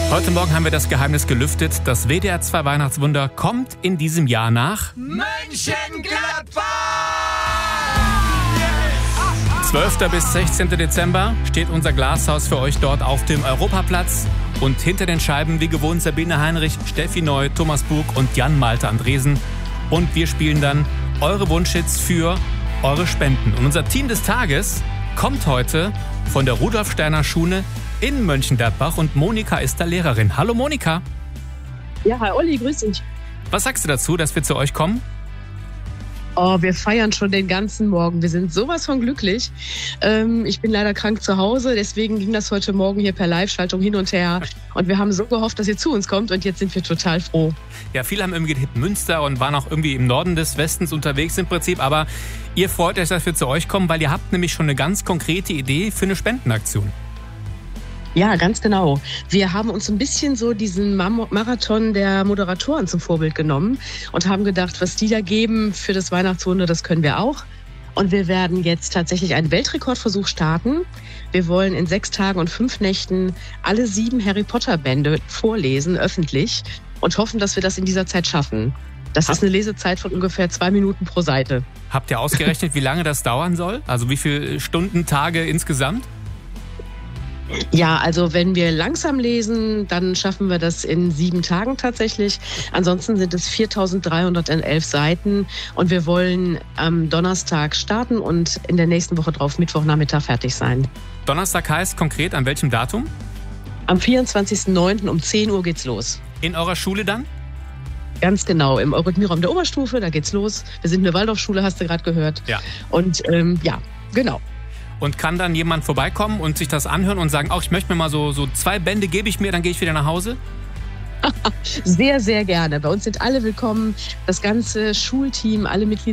Heute Morgen haben wir das Geheimnis gelüftet. Das WDR 2 Weihnachtswunder kommt in diesem Jahr nach Mönchengladbach! 12. bis 16. Dezember steht unser Glashaus für euch dort auf dem Europaplatz. Und hinter den Scheiben wie gewohnt Sabine Heinrich, Steffi Neu, Thomas Bug und Jan Malte Andresen. Und wir spielen dann eure Wunschhits für eure Spenden. Und unser Team des Tages kommt heute von der Rudolf Steiner Schule in Mönchengladbach und Monika ist da Lehrerin. Hallo Monika. Ja, hi Olli, grüß dich. Was sagst du dazu, dass wir zu euch kommen? Oh, wir feiern schon den ganzen Morgen. Wir sind sowas von glücklich. Ich bin leider krank zu Hause, deswegen ging das heute Morgen hier per Live-Schaltung hin und her. Und wir haben so gehofft, dass ihr zu uns kommt und jetzt sind wir total froh. Ja, viele haben irgendwie getippt Münster und waren auch irgendwie im Norden des Westens unterwegs im Prinzip. Aber ihr freut euch, dass wir zu euch kommen, weil ihr habt nämlich schon eine ganz konkrete Idee für eine Spendenaktion. Ja, ganz genau. Wir haben uns ein bisschen so diesen Marathon der Moderatoren zum Vorbild genommen und haben gedacht, was die da geben für das Weihnachtswunder, das können wir auch. Und wir werden jetzt tatsächlich einen Weltrekordversuch starten. Wir wollen in 6 Tagen und 5 Nächten alle 7 Harry-Potter-Bände vorlesen, öffentlich, und hoffen, dass wir das in dieser Zeit schaffen. Das ist eine Lesezeit von ungefähr 2 Minuten pro Seite. Habt ihr ausgerechnet, wie lange das dauern soll? Also wie viele Stunden, Tage insgesamt? Ja, also wenn wir langsam lesen, dann schaffen wir das in 7 Tagen tatsächlich. Ansonsten sind es 4.311 Seiten und wir wollen am Donnerstag starten und in der nächsten Woche drauf Mittwochnachmittag fertig sein. Donnerstag heißt konkret an welchem Datum? Am 24.09. um 10 Uhr geht's los. In eurer Schule dann? Ganz genau, im Eurythmieraum der Oberstufe, da geht's los. Wir sind eine Waldorfschule, hast du gerade gehört. Ja. Und ja, genau. Und kann dann jemand vorbeikommen und sich das anhören und sagen, ich möchte mir mal so 2 Bände gebe ich mir, dann gehe ich wieder nach Hause? Sehr, sehr gerne. Bei uns sind alle willkommen. Das ganze Schulteam, alle Mitglieder